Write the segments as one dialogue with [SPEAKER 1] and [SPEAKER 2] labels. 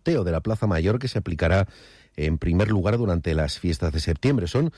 [SPEAKER 1] sorteo de la Plaza Mayor que se aplicará en primer lugar durante las fiestas de septiembre. Son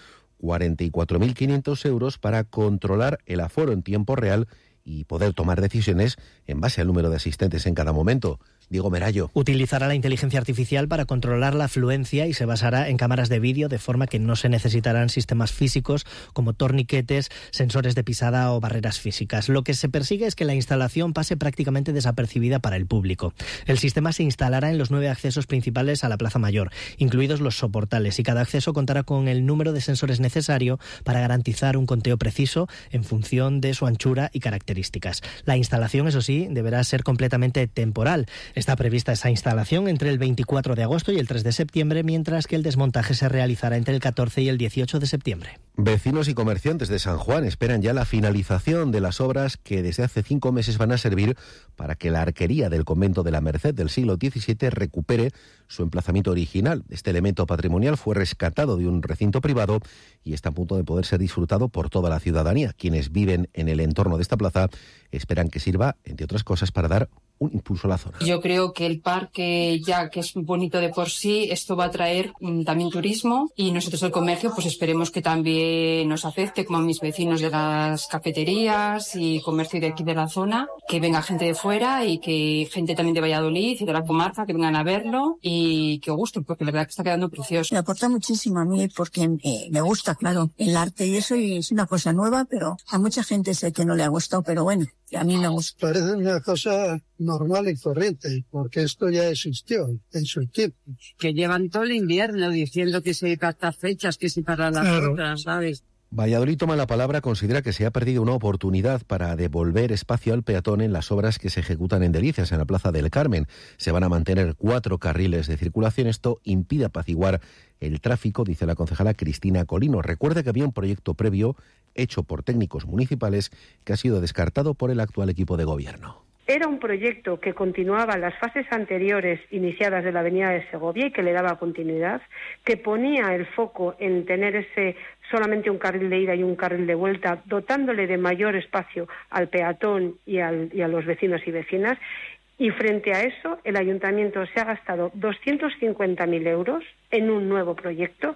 [SPEAKER 1] 44.500 euros para controlar el aforo en tiempo real y poder tomar decisiones en base al número de asistentes en cada momento. Diego Merallo.
[SPEAKER 2] Utilizará la inteligencia artificial para controlar la afluencia y se basará en cámaras de vídeo, de forma que no se necesitarán sistemas físicos como torniquetes, sensores de pisada o barreras físicas. Lo que se persigue es que la instalación pase prácticamente desapercibida para el público. El sistema se instalará en los 9 accesos principales a la Plaza Mayor, incluidos los soportales, y cada acceso contará con el número de sensores necesario para garantizar un conteo preciso en función de su anchura y características. La instalación, eso sí, deberá ser completamente temporal. Está prevista esa instalación entre el 24 de agosto y el 3 de septiembre, mientras que el desmontaje se realizará entre el 14 y el 18 de septiembre.
[SPEAKER 1] Vecinos y comerciantes de San Juan esperan ya la finalización de las obras que desde hace 5 meses van a servir para que la arquería del convento de la Merced del siglo XVII recupere su emplazamiento original. Este elemento patrimonial fue rescatado de un recinto privado y está a punto de poder ser disfrutado por toda la ciudadanía. Quienes viven en el entorno de esta plaza esperan que sirva, entre otras cosas, para dar un impulso a la zona.
[SPEAKER 3] Yo creo que el parque, ya que es bonito de por sí, esto va a traer también turismo, y nosotros el comercio pues esperemos que también nos afecte, como a mis vecinos de las cafeterías y comercio de aquí de la zona, que venga gente de fuera y que gente también de Valladolid y de la comarca que vengan a verlo y que os guste, porque la verdad que está quedando precioso.
[SPEAKER 4] Me aporta muchísimo a mí porque me gusta, claro, el arte y eso, y es una cosa nueva, pero a mucha gente sé que no le ha gustado, pero bueno, a mí me gusta.
[SPEAKER 5] Parece una cosa normal y corriente, porque esto ya existió en sus tiempos.
[SPEAKER 6] Que llevan todo el invierno diciendo que se para estas fechas, que se para las otras, ¿sabes?
[SPEAKER 1] Valladolid toma la palabra, considera que se ha perdido una oportunidad para devolver espacio al peatón en las obras que se ejecutan en Delicias, en la Plaza del Carmen. Se van a mantener 4 carriles de circulación. Esto impide apaciguar el tráfico, dice la concejala Cristina Colino. Recuerda que había un proyecto previo hecho por técnicos municipales que ha sido descartado por el actual equipo de gobierno.
[SPEAKER 7] Era un proyecto que continuaba las fases anteriores iniciadas de la avenida de Segovia y que le daba continuidad, que ponía el foco en tener solamente un carril de ida y un carril de vuelta, dotándole de mayor espacio al peatón y a los vecinos y vecinas. Y frente a eso, el ayuntamiento se ha gastado 250.000 euros en un nuevo proyecto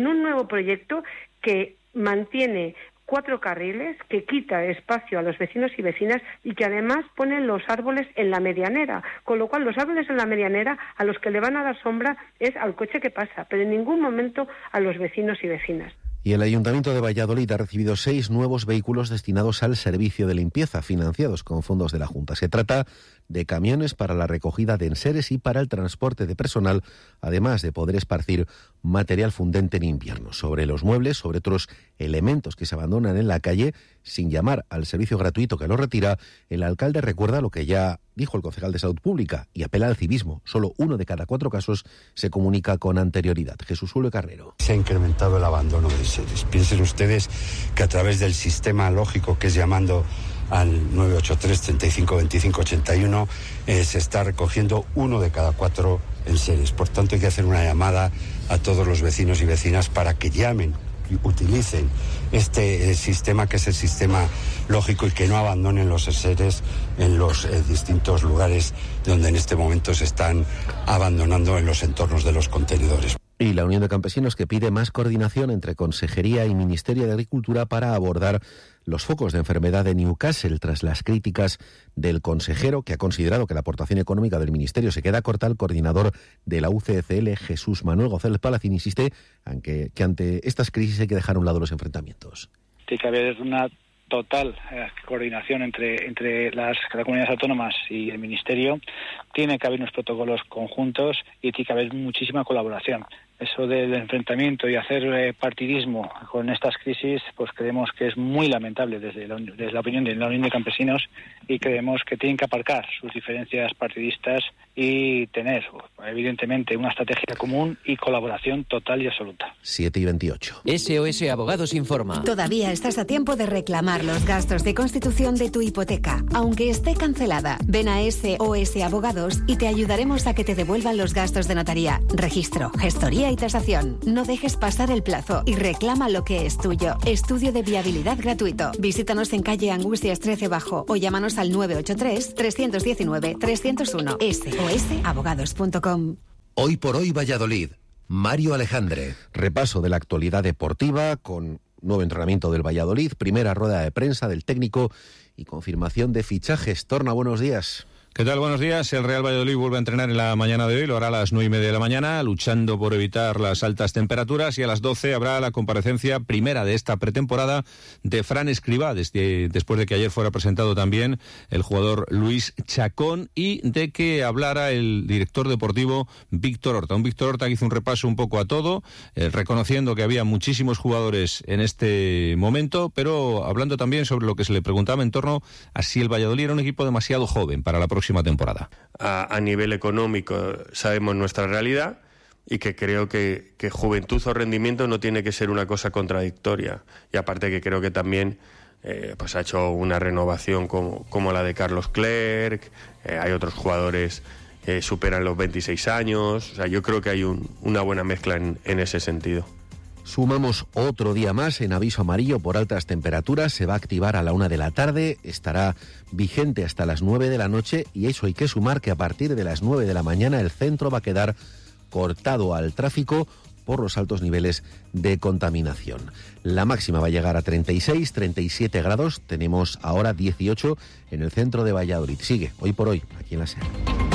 [SPEAKER 7] que mantiene 4 carriles, que quita espacio a los vecinos y vecinas y que además ponen los árboles en la medianera, con lo cual los árboles en la medianera a los que le van a dar sombra es al coche que pasa, pero en ningún momento a los vecinos y vecinas.
[SPEAKER 1] Y el Ayuntamiento de Valladolid ha recibido 6 nuevos vehículos destinados al servicio de limpieza, financiados con fondos de la Junta. Se trata de camiones para la recogida de enseres y para el transporte de personal, además de poder esparcir material fundente en invierno. Sobre los muebles, sobre otros elementos que se abandonan en la calle, sin llamar al servicio gratuito que los retira, el alcalde recuerda lo que ya dijo el concejal de Salud Pública y apela al civismo. Solo 1 de cada 4 casos se comunica con anterioridad. Jesús Julio Carrero.
[SPEAKER 8] Se ha incrementado el abandono de enseres. Piensen ustedes que a través del sistema lógico que es llamando al 983 35 25 81 se está recogiendo 1 de cada 4 enseres. Por tanto, hay que hacer una llamada a todos los vecinos y vecinas para que llamen y utilicen este sistema, que es el sistema lógico, y que no abandonen los enseres en los distintos lugares donde en este momento se están abandonando en los entornos de los contenedores.
[SPEAKER 1] Y la Unión de Campesinos, que pide más coordinación entre Consejería y Ministerio de Agricultura para abordar los focos de enfermedad de Newcastle, tras las críticas del consejero, que ha considerado que la aportación económica del Ministerio se queda corta. El coordinador de la UCCL, Jesús Manuel González Palacín, insiste que ante estas crisis hay que dejar a un lado los enfrentamientos.
[SPEAKER 9] Tiene que haber una total coordinación entre las comunidades autónomas y el Ministerio. Tiene que haber unos protocolos conjuntos y tiene que haber muchísima colaboración. Eso del enfrentamiento y hacer partidismo con estas crisis, pues creemos que es muy lamentable desde la opinión de la Unión de Campesinos, y creemos que tienen que aparcar sus diferencias partidistas y tener, evidentemente, una estrategia común y colaboración total y absoluta.
[SPEAKER 1] 7:28.
[SPEAKER 10] SOS Abogados informa.
[SPEAKER 11] Todavía estás a tiempo de reclamar los gastos de constitución de tu hipoteca, aunque esté cancelada. Ven a SOS Abogados y te ayudaremos a que te devuelvan los gastos de notaría, registro, gestoría y tasación. No dejes pasar el plazo y reclama lo que es tuyo. Estudio de viabilidad gratuito. Visítanos en calle Angustias 13 Bajo o llámanos al 983 319 301. SOSabogados.com.
[SPEAKER 12] Hoy por hoy Valladolid. Mario Alejandre.
[SPEAKER 1] Repaso de la actualidad deportiva con nuevo entrenamiento del Valladolid, primera rueda de prensa del técnico y confirmación de fichajes. Torna, buenos días.
[SPEAKER 13] ¿Qué tal? Buenos días. El Real Valladolid vuelve a entrenar en la mañana de hoy, lo hará a las 9:30 de la mañana, luchando por evitar las altas temperaturas, y a las 12 habrá la comparecencia primera de esta pretemporada de Fran Escribá, después de que ayer fuera presentado también el jugador Luis Chacón y de que hablara el director deportivo Víctor Horta. Un Víctor Horta que hizo un repaso un poco a todo, reconociendo que había muchísimos jugadores en este momento, pero hablando también sobre lo que se le preguntaba en torno a si el Valladolid era un equipo demasiado joven para la próxima temporada.
[SPEAKER 14] A nivel económico sabemos nuestra realidad y que creo que juventud o rendimiento no tiene que ser una cosa contradictoria. Y aparte que creo que también pues ha hecho una renovación como la de Carlos Clerc, hay otros jugadores que superan los 26 años. O sea, yo creo que hay una buena mezcla en ese sentido.
[SPEAKER 1] Sumamos otro día más en aviso amarillo por altas temperaturas. Se va a activar a la 1 de la tarde, estará vigente hasta las 9 de la noche, y eso hay que sumar que a partir de las 9 de la mañana el centro va a quedar cortado al tráfico por los altos niveles de contaminación. La máxima va a llegar a 36, 37 grados, tenemos ahora 18 en el centro de Valladolid. Sigue Hoy por Hoy aquí en la SER.